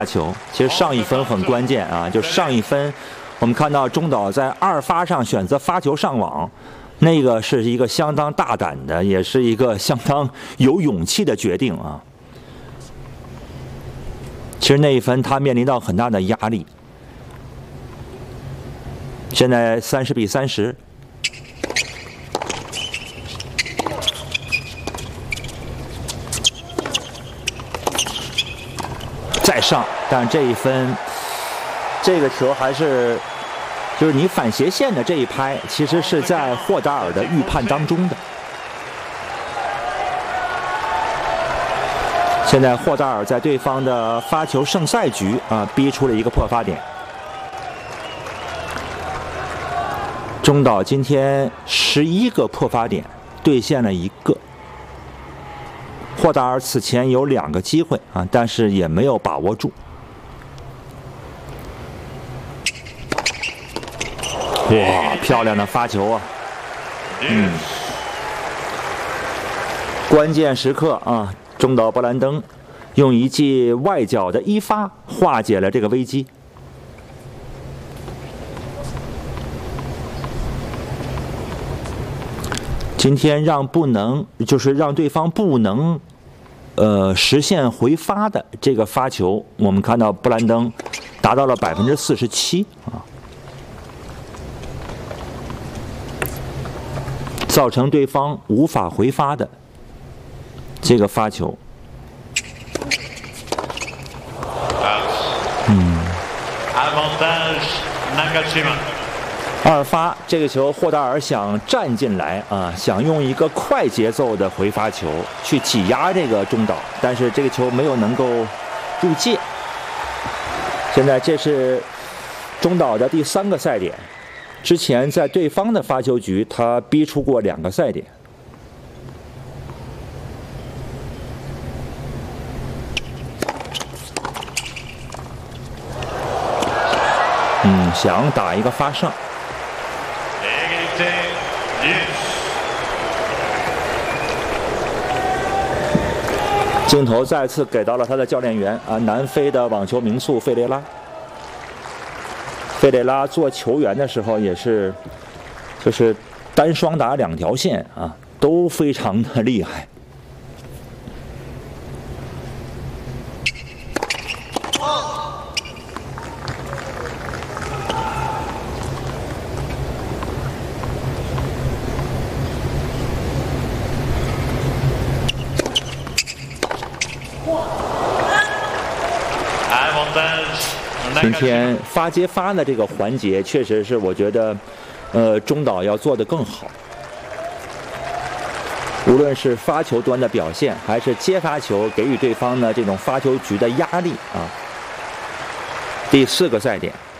球。其实上一分很关键啊，就上一分，我们看到中岛在2发上选择发球上网，那个是一个相当大胆的，也是一个相当有勇气的决定啊。其实那一分他面临到很大的压力。现在30比30。 再上，但这一分，这个球还是，就是你反斜线的这一拍，其实是在霍达尔的预判当中的。现在霍达尔在对方的发球胜赛局逼出了一个破发点。中岛今天11个破发点，兑现了1个。 霍达尔此前有2个机会但是也没有把握住。哇，漂亮的发球啊！关键时刻中岛勃兰登用一记外角的1发化解了这个危机。今天让对方不能。 实现回发的这个发球，我们看到布兰登达到了47%造成对方无法回发的这个发球。2发这个球，霍达尔想站进来想用一个快节奏的回发球去挤压这个中岛，但是这个球没有能够入界。现在这是中岛的第3个赛点，之前在对方的发球局，他逼出过2个赛点。想打一个发上。 镜头再次给到了他的教练员南非的网球名宿费雷拉。费雷拉做球员的时候也是，就是单双打2条线都非常的厉害。今天发接发的这个环节，确实是我觉得，中岛要做得更好。无论是发球端的表现，还是接发球给予对方的这种发球局的压力第4个赛点。